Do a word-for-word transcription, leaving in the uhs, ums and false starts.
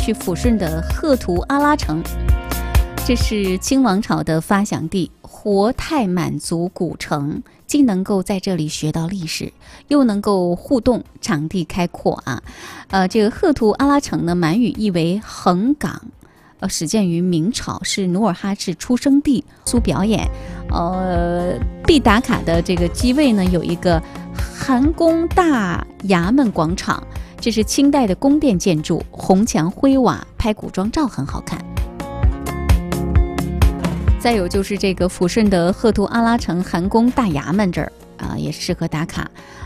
去抚顺的赫图阿拉城，这是清王朝的发祥地，活态满族古城，既能够在这里学到历史，又能够互动，场地开阔啊。呃，这个赫图阿拉城呢，满语意为横岗。呃，始建于明朝，是努尔哈赤出生地。苏表演，呃，必打卡的这个机位呢，有一个韩宫大衙门广场，这是清代的宫殿建筑，红墙灰瓦，拍古装照很好看。再有就是这个抚顺的赫图阿拉城韩宫大衙门这儿啊、呃，也适合打卡。